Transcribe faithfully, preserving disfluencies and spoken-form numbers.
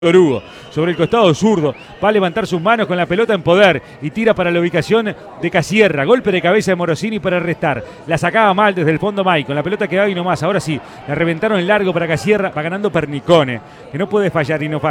Orugo, sobre el costado zurdo, va a levantar sus manos con la pelota en poder y tira para la ubicación de Casierra, golpe de cabeza de Morosini para restar, la sacaba mal desde el fondo Mai, con la pelota que va y no más, ahora sí, la reventaron en largo para Casierra, va ganando Pernicone, que no puede fallar y no falla.